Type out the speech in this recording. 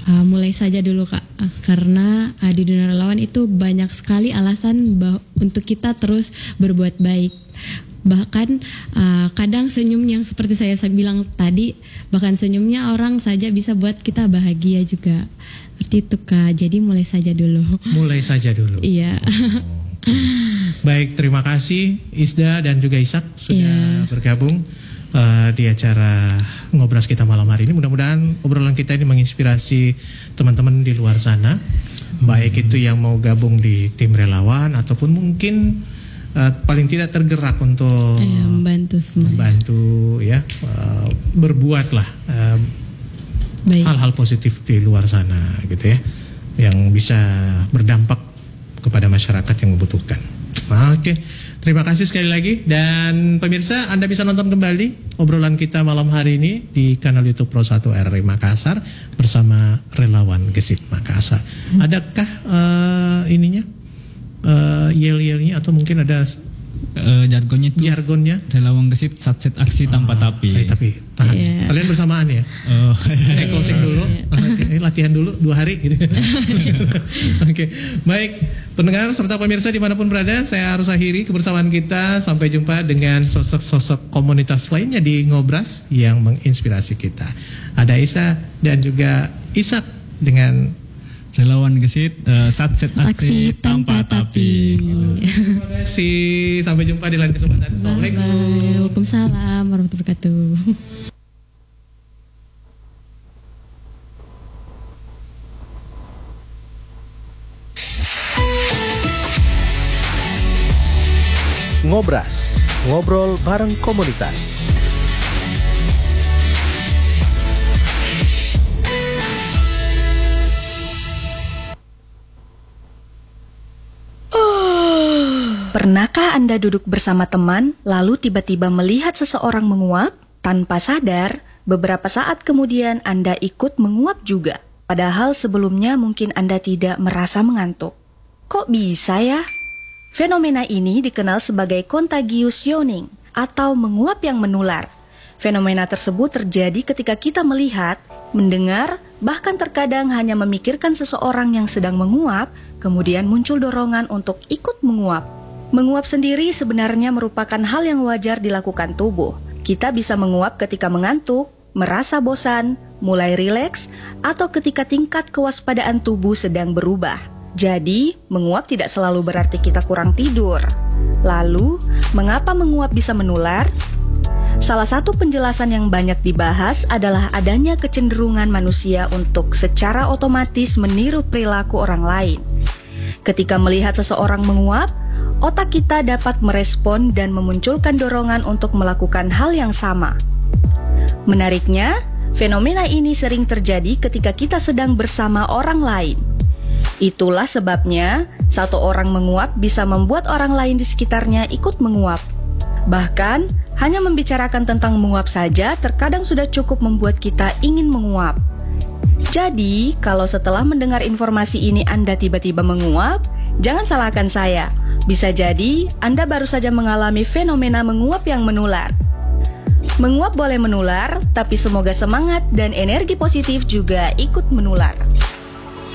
Mulai saja dulu Kak, karena di dunia relawan itu banyak sekali alasan untuk kita terus berbuat baik. Bahkan kadang senyum yang seperti saya bilang tadi, bahkan senyumnya orang saja bisa buat kita bahagia juga. Seperti itu Kak, jadi mulai saja dulu. Mulai saja dulu. Iya. Baik, terima kasih Isda dan juga Ishak sudah bergabung di acara Ngobras kita malam hari ini. Mudah-mudahan obrolan kita ini menginspirasi teman-teman di luar sana, baik itu yang mau gabung di tim relawan ataupun mungkin paling tidak tergerak untuk membantu ya, berbuatlah hal-hal positif di luar sana gitu ya, yang bisa berdampak kepada masyarakat yang membutuhkan. Oke. Terima kasih sekali lagi, dan pemirsa Anda bisa nonton kembali obrolan kita malam hari ini di kanal YouTube Pro 1 RRI Makassar bersama relawan Gesit Makassar. Adakah yel-yelnya atau mungkin ada jargonnya itu? Jargonnya relawan Gesit satset aksi tanpa tapi. Tapi tahan. Kalian bersamaan ya? Saya closing dulu. Latihan dulu 2 hari gitu. Oke. Baik, pendengar serta pemirsa dimanapun berada, saya harus akhiri kebersamaan kita. Sampai jumpa dengan sosok-sosok komunitas lainnya di Ngobras yang menginspirasi kita. Ada Isa dan juga Ishak dengan relawan Gesit satset aksi tanpa tapi. Terima kasih. Sampai jumpa di lain kesempatan. Assalamualaikum. Waalaikumsalam warahmatullahi wabarakatuh. Ngobras, ngobrol bareng komunitas. Pernahkah Anda duduk bersama teman, lalu tiba-tiba melihat seseorang menguap? Tanpa sadar, beberapa saat kemudian Anda ikut menguap juga. Padahal sebelumnya mungkin Anda tidak merasa mengantuk. Kok bisa ya? Fenomena ini dikenal sebagai contagious yawning atau menguap yang menular. Fenomena tersebut terjadi ketika kita melihat, mendengar, bahkan terkadang hanya memikirkan seseorang yang sedang menguap, kemudian muncul dorongan untuk ikut menguap. Menguap sendiri sebenarnya merupakan hal yang wajar dilakukan tubuh. Kita bisa menguap ketika mengantuk, merasa bosan, mulai rileks, atau ketika tingkat kewaspadaan tubuh sedang berubah. Jadi, menguap tidak selalu berarti kita kurang tidur. Lalu, mengapa menguap bisa menular? Salah satu penjelasan yang banyak dibahas adalah adanya kecenderungan manusia untuk secara otomatis meniru perilaku orang lain. Ketika melihat seseorang menguap, otak kita dapat merespon dan memunculkan dorongan untuk melakukan hal yang sama. Menariknya, fenomena ini sering terjadi ketika kita sedang bersama orang lain. Itulah sebabnya, satu orang menguap bisa membuat orang lain di sekitarnya ikut menguap. Bahkan, hanya membicarakan tentang menguap saja terkadang sudah cukup membuat kita ingin menguap. Jadi, kalau setelah mendengar informasi ini Anda tiba-tiba menguap, jangan salahkan saya. Bisa jadi Anda baru saja mengalami fenomena menguap yang menular. Menguap boleh menular, tapi semoga semangat dan energi positif juga ikut menular.